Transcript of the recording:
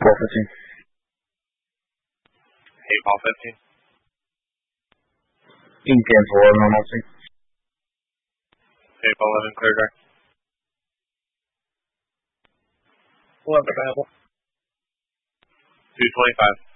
Paul 15. Hey, Paul 15. You can cancel 11 on all seats. Hey, Paul 11, clear direct. 11 available. 225.